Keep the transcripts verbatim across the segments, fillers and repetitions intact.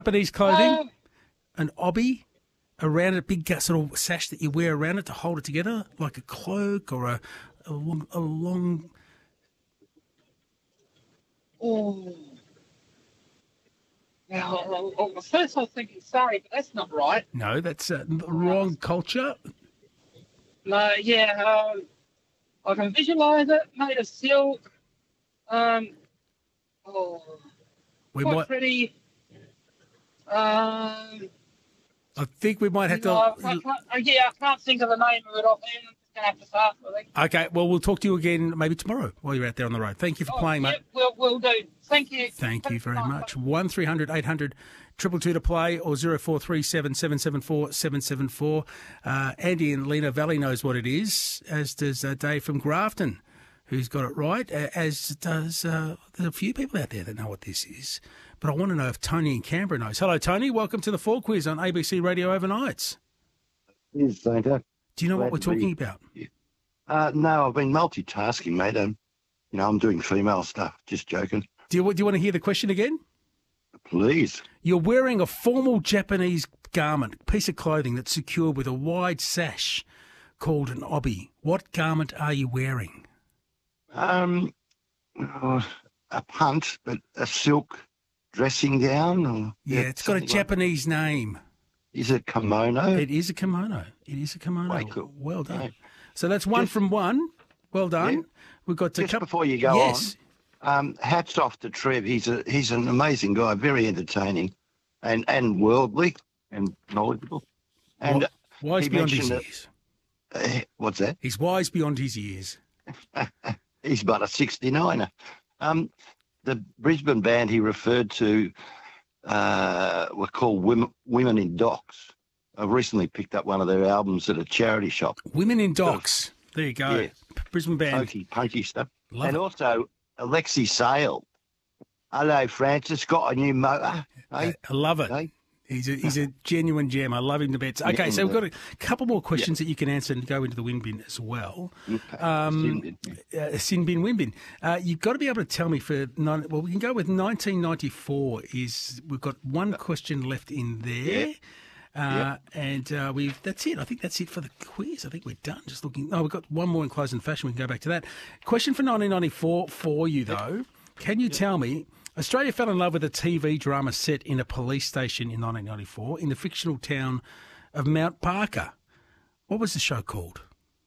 Japanese clothing, Um, an obi around it, big sort of sash that you wear around it to hold it together, like a cloak or a, a, long, a long... oh. Now, well, well, first I was thinking sari, but that's not right. No, that's uh, the wrong culture. No, yeah, um, I can visualise it, made of silk. Um, oh, We quite might, pretty. Um, I think we might have no, I to... can't, uh, yeah, I can't think of the name of it offhand. I'm just going to have to pass, I think. Okay, well, we'll talk to you again maybe tomorrow while you're out there on the road. Thank you for Oh, playing, yeah, mate. we'll, we'll do. Thank you. Thank you very Bye. much. one three hundred eight hundred two two two to play or zero four three seven seven seven four seven seven four. Uh, Andy in Lena Valley knows what it is, as does uh, Dave from Grafton, who's got it right, uh, as does uh, there's a few people out there that know what this is. But I want to know if Tony in Canberra knows. Hello, Tony. Welcome to the Four Quiz on A B C Radio Overnights. Yes, Sainter. Do you know Glad what we're to be- talking about? Uh, no, I've been multitasking, mate. Um, you know, I'm doing female stuff. Just joking. Do you, do you want to hear the question again? Please. You're wearing a formal Japanese garment, piece of clothing that's secured with a wide sash called an obi. What garment are you wearing? Um, oh, a punt, but a silk dressing gown. Or, Yeah, it's got a something like- Japanese name. Is it kimono? It is a kimono. It is a kimono. Way cool. Well done. Yeah. So that's one Just- from one. Well done. Yeah. We've got to Just couple- before you go yes. on, um, hats off to Trev. He's a he's an amazing guy, very entertaining, and and worldly and knowledgeable. And Wi- Wise he beyond his mentioned years. uh, what's that? He's wise beyond his years. He's but a sixty-niner. Um, the Brisbane band he referred to uh, were called Women, Women in Docks. I recently picked up one of their albums at a charity shop. Women in Docks. There you go. Yeah. Brisbane band. Punky, punky stuff. Love and it. also Alexi Sale. Hello, Francis. Got a new motor. I, Hey, I love it. hey. He's a, he's a genuine gem. I love him to bits. Okay, Yeah, so we've got yeah. a couple more questions that you can answer and go into the win bin as well. Okay. Um, uh, sin bin, win bin. Uh, you've got to be able to tell me for nine, well, we can go with nineteen ninety-four. Is we've got one question left in there, Yeah. uh, and uh, we've that's it. I think that's it for the quiz. I think we're done. Just looking. Oh, we've got one more in closing fashion. We can go back to that. Question for nineteen ninety-four for you though. Can you tell me? Australia fell in love with a T V drama set in a police station in nineteen ninety-four in the fictional town of Mount Parker. What was the show called?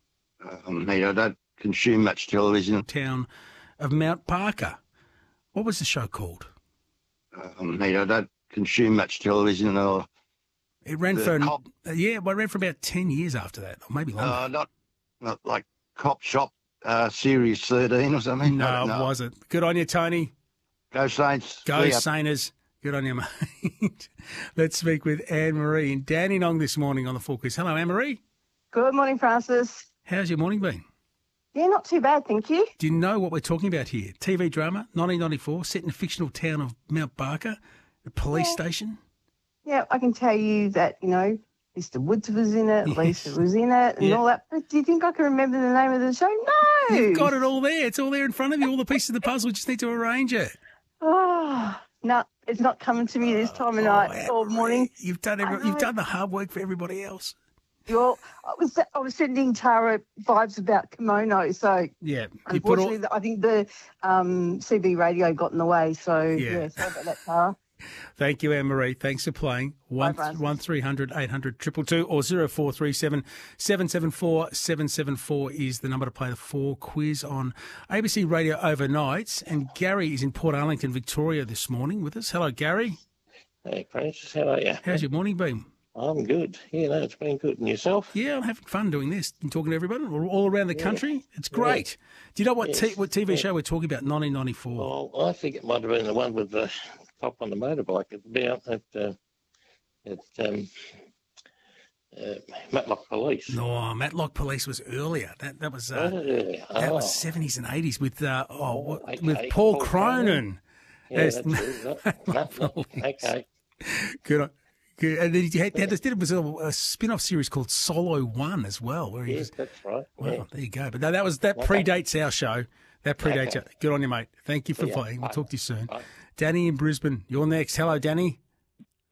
Um, mate, I don't consume much television. Town of Mount Parker. What was the show called? Um, mate, I don't consume much television. Or It ran The for cop- uh, yeah, well, it ran for about ten years after that, or maybe longer. uh, not not like Cop Shop uh, Series thirteen or something. I no, don't it know. wasn't. Good on you, Tony. Go Saints. Go See ya. Sainers. Good on you, mate. Let's speak with Anne Marie in Dandenong this morning on the Full Quiz. Hello, Anne Marie. Good morning, Francis. How's your morning been? Yeah, not too bad, thank you. Do you know what we're talking about here? T V drama, nineteen ninety-four, set in the fictional town of Mount Barker, the police Yeah. station. Yeah, I can tell you that, you know, Mister Woods was in it, Yes. Lisa was in it, and Yeah. all that. But do you think I can remember the name of the show? No. You've got it all there. It's all there in front of you. All the pieces of the puzzle. You just need to arrange it. Oh, no, it's not coming to me this time of night Anne or Marie, morning. You've done I every, know. you've done the hard work for everybody else. You're, I was I was sending Tara vibes about kimono, so Yeah. You put all, unfortunately, I think the um, C B radio got in the way. So Yeah. yeah, sorry about that, Tara. Thank you, Anne Marie. Thanks for playing. One Francis. one three hundred eight hundred two two two or zero four three seven seven seven four seven seven four is the number to play the Four Quiz on A B C Radio Overnights. And Gary is in Port Arlington, Victoria, this morning with us. Hello, Gary. Hey, Francis, how are you? How's your morning been? I'm good. Yeah, no, it's been good. And yourself? Yeah, I'm having fun doing this and talking to everybody all all around the country. It's great. Do you know what Yes. t- what T V Yeah. show we're talking about? nineteen ninety-four. Well, I think it might have been the one with the cop on the motorbike. It's about at, uh, at um, uh, Matlock Police. No, Matlock Police was earlier. That that was uh, Oh, yeah. that Oh, was seventies and eighties with uh, oh, what, okay. with Paul, Paul Cronin. Cronin. yeah, Yes. that's it. That- Matlock. Okay. Good. on- Good. And then you had, had this, there was a, a spin-off series called Solo One as well, where he Yes, was. that's right. Well, Yeah. there you go. But no, that was that Okay. predates our show. That predates. Okay. Our, good on you, mate. Thank you for Yeah, playing. We'll bye. talk to you soon. Bye. Danny in Brisbane, you're next. Hello, Danny.